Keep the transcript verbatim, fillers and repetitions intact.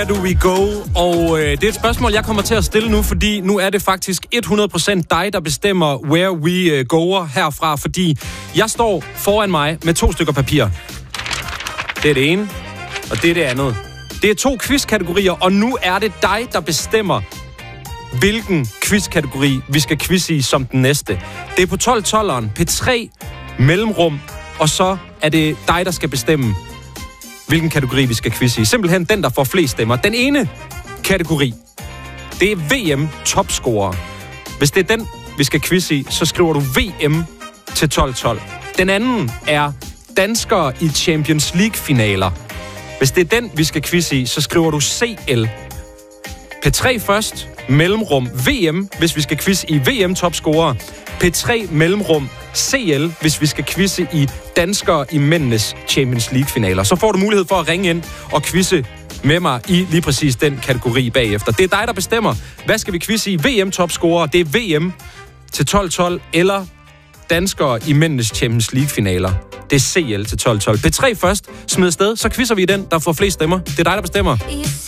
Where do we go? Og øh, det er et spørgsmål, jeg kommer til at stille nu, fordi nu er det faktisk hundrede procent dig, der bestemmer where we øh, goer herfra, fordi jeg står foran mig med to stykker papir. Det er det ene, og det er det andet. Det er to quizkategorier, og nu er det dig, der bestemmer, hvilken quizkategori vi skal quizze i som den næste. Det er på tolv tolveren, P tre, mellemrum, og så er det dig, der skal bestemme, hvilken kategori vi skal quizze i. Simpelthen den, der får flest stemmer. Den ene kategori, det er V M topscorer. Hvis det er den, vi skal quizze i, så skriver du V M til tolv tolv. Den anden er danskere i Champions League-finaler. Hvis det er den, vi skal quizze i, så skriver du C L. P tre først, mellemrum V M, hvis vi skal quizze i V M-topscorer. P tre, mellemrum C L, hvis vi skal quizze i danskere i mændenes Champions League-finaler. Så får du mulighed for at ringe ind og quizze med mig i lige præcis den kategori bagefter. Det er dig, der bestemmer. Hvad skal vi quizze i? V M-topscorer, det er V M til tolv tolv, eller danskere i mændenes Champions League-finaler. Det er C L til tolv tolv. P tre først, smid afsted, så quizzer vi den, der får flest stemmer. Det er dig, der bestemmer.